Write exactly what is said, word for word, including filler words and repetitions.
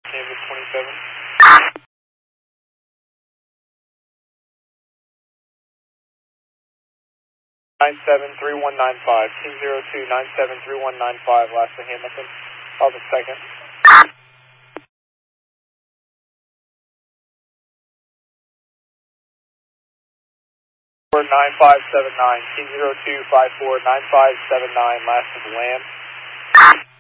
Canvas twenty-seven. nine seven three one nine five, Team zero two nine seven three one nine five, last to Hamilton, Alvin second. nine five seven nine, Team zero two five four nine five seven nine, last of Lamb.